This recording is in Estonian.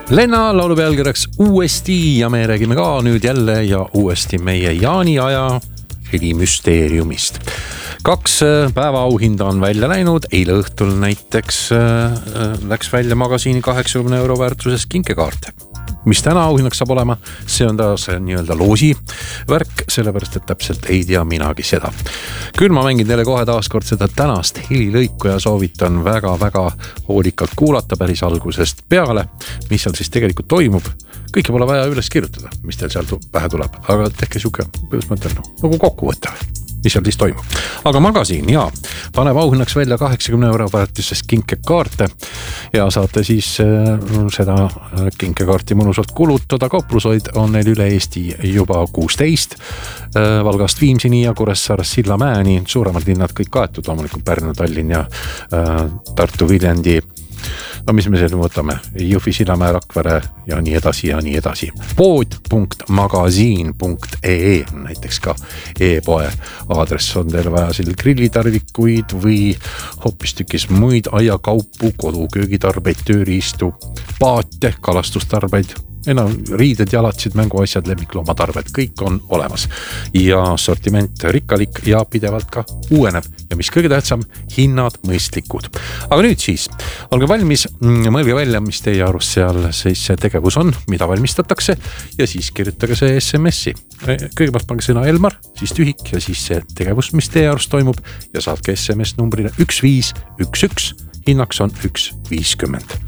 Lenna laulu pealkirjaks uuesti ja me räägime ka nüüd jälle ja uuesti meie jaaniaja helimüsteeriumist. 2 päeva auhinda on välja läinud. Eile õhtul näiteks läks välja magasiini 80 € väärtuses kinkekaarte. Mis täna auhinnaks saab olema, see on taas nii-öelda loosi värk, sellepärast et täpselt ei tea minagi seda. Küll ma mängin teile kohe taaskord seda tänast helilõiku ja soovitan väga-väga hoolikalt kuulata päris algusest peale, mis seal siis tegelikult toimub. Kõike pole vaja üles kirjutada, mis teil seal pähe tuleb, aga tehke siuke, kuidas ma ütlen, nagu kokkuvõte, mis seal siis toimub. Aga magasiin, jaa, paneb auhinnaks välja 80 € väärtuses kinkekaarte ja saate siis seda kinkekaarti mõnusalt kulutada. Kauplusoid on neil üle Eesti juba 16. Valgast Viimsini ja Kuressaarest Sillamäeni. Suuremad linnad kõik kaetud, loomulikult Pärnu, Tallinn ja Tartu, Viljandi. No mis me selle võtame? Jõhvi, Sillamäe, Rakvere ja nii edasi ja nii edasi. Pood.magasiin.ee näiteks ka e-poe aadress on teil vaja seal grillitarvikuid või hoopistükis muid aiakaupu, koduköögitarbeid, tööriistu, paate, kalastustarbeid. Riided, jalatsid, mänguasjad, lemmikloomatarved, kõik on olemas. Ja sortiment rikkalik ja pidevalt ka uueneb. Ja mis kõige tähtsam, hinnad mõistlikud. Aga nüüd siis, olge valmis, mõelge välja, mis teie arust seal siis see tegevus on, mida valmistatakse ja siis kirjutage see SMS-i. Kõigepealt pange sõna Elmar, siis tühik ja siis see tegevus, mis teie arust toimub ja saatke SMS numbrile 1511, hinnaks on 1.50.